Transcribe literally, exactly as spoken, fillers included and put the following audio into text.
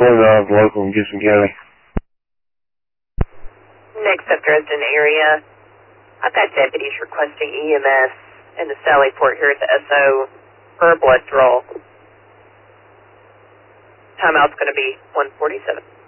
forty-nine local in Gibson County. Next up, Dresden area. I've got deputies requesting E M S in the Sally Port here at the S O for a blood draw. Timeout's going to be one forty-seven.